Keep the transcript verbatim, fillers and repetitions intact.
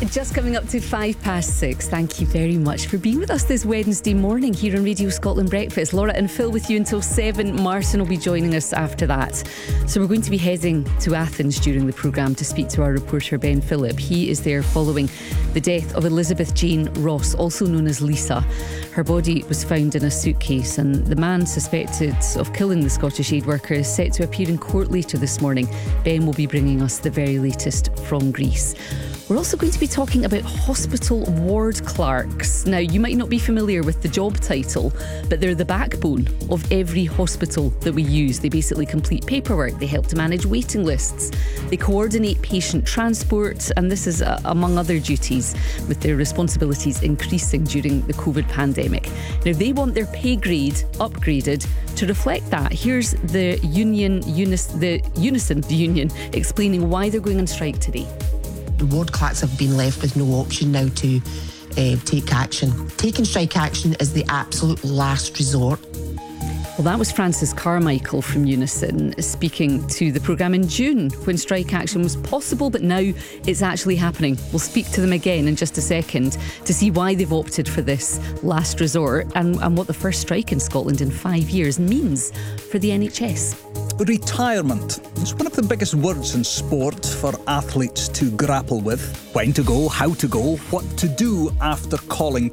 Just coming up to five past six. Thank you very much for being with us this Wednesday morning here on Radio Scotland Breakfast. Laura and Phil with you until seven. Martin will be joining us after that. So we're going to be heading to Athens during the programme to speak to our reporter Ben Phillip. He is there following the death of Elizabeth Jane Ross, also known as Lisa. Her body was found in a suitcase, and the man suspected of killing the Scottish aid worker is set to appear in court later this morning. Ben will be bringing us the very latest from Greece. We're also going to be talking about hospital ward clerks. Now, you might not be familiar with the job title, but they're the backbone of every hospital that we use. They basically complete paperwork, they help to manage waiting lists, they coordinate patient transport, and this is uh, among other duties, with their responsibilities increasing during the COVID pandemic. Now, they want their pay grade upgraded to reflect that. Here's the union, Unis, the Unison union, explaining why they're going on strike today. The ward clerks have been left with no option now to uh, take action. Taking strike action is the absolute last resort. Well, that was Francis Carmichael from Unison speaking to the programme in June when strike action was possible, but now it's actually happening. We'll speak to them again in just a second to see why they've opted for this last resort and, and what the first strike in Scotland in five years means for the N H S. Retirement is one of the biggest words in sport for athletes to grapple with. When to go, how to go, what to do after calling